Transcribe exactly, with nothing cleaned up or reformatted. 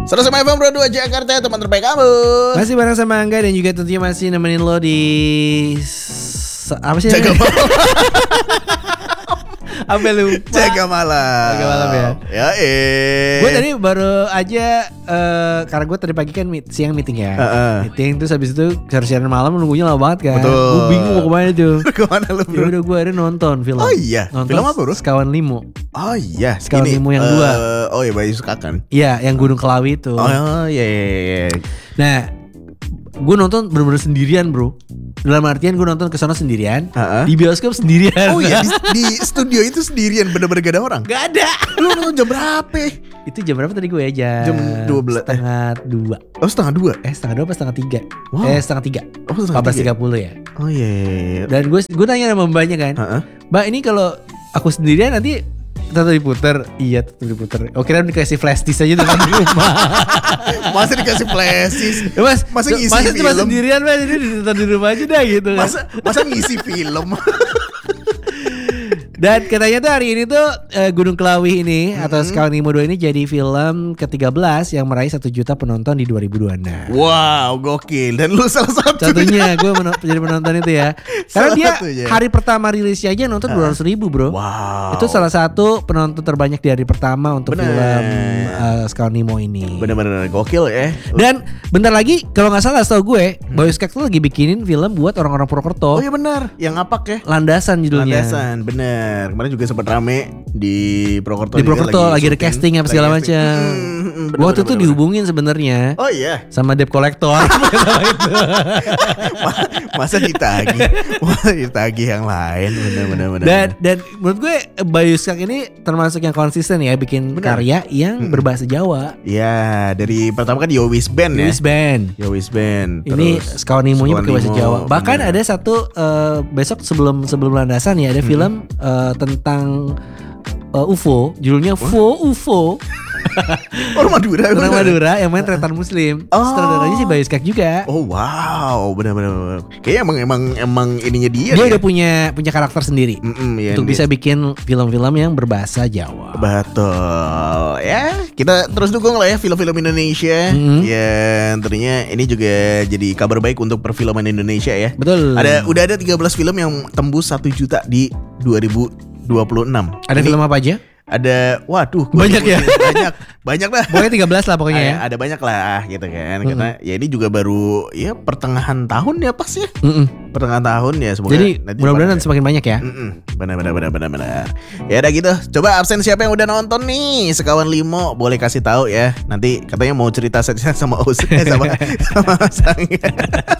seratus F M Pro dua Jakarta, teman terbaik kamu. Masih bareng sama Angga dan juga tentunya masih nemenin lo di S- apa sih? Jaga malam. Apa lupa? Jaga malam. Jaga malam ya. Ya eh. Gue tadi baru aja uh, karena gue tadi pagi kan meet, siang meeting ya. Uh-uh. Meeting terus habis itu siaran malam nunggunya lama banget kan. Betul. Gue bingung mau kemana tuh. Kemana lu Ya bro? udah gue akhirnya nonton film. Oh iya. Nonton Film apa bro? Sekawan Limo. Oh iya. Sekawan Ini, Limo yang uh, dua. Oh iya, Bayu Sukakan. Iya, yang Gunung Kelawi itu. Oh iya iya iya. Nah, gue nonton bener-bener sendirian bro. Dalam artian gue nonton kesana sendirian, Uh-uh. di bioskop sendirian. Oh iya, di, di studio itu sendirian, bener-bener gak ada orang. Gak ada. Lu nonton jam berapa? Itu jam berapa tadi gue ya? Jam, Jam dua belas. Setengah dua. Oh setengah dua. Eh setengah dua apa setengah tiga? Wow. Eh setengah tiga. Oh setengah empat belas tiga. tiga puluh ya. Oh iya. iya, iya. Dan gue gue tanya sama mbaknya kan, Uh-uh. Mbak ini kalau aku sendirian nanti tetap diputer? Iya tetap diputer. Oh kira dikasih flash disk aja dengan di rumah. Masa dikasih flashes? Ya, mas, Masa ngisi masa cuma film? sendirian mas, jadi ditonton di rumah aja dah gitu kan. Masa masa ngisi film? Dan katanya tuh hari ini tuh uh, Gunung Kelawi ini Mm-hmm. atau Sekawan Limo dua ini jadi film ke tiga belas yang meraih satu juta penonton di dua ribu dua puluh enam. Wow, gokil. Dan lu salah satu. Contohnya gue men- jadi penonton itu ya. Karena Salah dia satunya. hari pertama rilisnya aja nonton dua ratus ribu bro. Wow. Itu salah satu penonton terbanyak di hari pertama untuk Bener. film uh, Sekawan Limo ini. Bener-bener gokil ya. Dan bentar lagi kalau nggak salah setahu gue, Bayu Skak tuh lagi bikinin film buat orang-orang Purwokerto. Oh iya benar, yang ngapak ya. Landasan judulnya. Landasan, bener. Kemarin juga sempat rame di Purwokerto. Di juga Purwokerto lagi ada syuting. casting apa segala Lagi casting. macam. Mm, mm, mm, bener, Waktu bener, itu bener, dihubungin sebenarnya bener. Oh iya. sama debt collector. Ma- Masa ditagih, masa ditagih yang lain, bener-bener. bener. Dan dan menurut gue Bayu Skak ini termasuk yang konsisten ya bikin Bener. karya yang berbahasa Jawa. Ya dari pertama kan Yowis Band ya. Yowis Band. Yowis Band. Ini terus Sekawan Limo-nya pakai bahasa Sekawan Limo, Jawa. Bahkan bener. ada satu uh, besok sebelum sebelum landasan ya ada film uh, tentang uh, U F O, judulnya F O U F O. Orang Madura. Orang bener. Madura yang main Tretan Muslim. Oh. Sutradaranya si Bayu Skak juga. Oh wow, benar-benar. Kayaknya emang emang emang ininya dia. Dia ya? udah punya punya karakter sendiri Mm-mm, ya, untuk dia- bisa bikin film-film yang berbahasa Jawa. Betul. Ya, kita terus dukung lah ya film-film Indonesia. Mhm. Ya, tentunya ini juga jadi kabar baik untuk perfilman Indonesia ya. Betul. Ada udah ada tiga belas film yang tembus satu juta di dua ribu dua puluh enam. Ada Ini film apa aja? Ada waduh gua Banyak ya? sebutin. Banyak. Banyak lah. Pokoknya tiga belas lah pokoknya ya. Ada, ada banyak lah gitu kan. Karena ya ini juga baru ya pertengahan tahun ya pas ya. Mm-mm. Pertengahan tahun ya semoga Jadi nanti mudah-mudahan pada- semakin banyak ya. Mm-mm. Benar benar benar benar benar. Ya udah gitu. Coba absen siapa yang udah nonton nih Sekawan Limo, boleh kasih tahu ya. Nanti katanya mau cerita sama Us eh, sama sama Sang.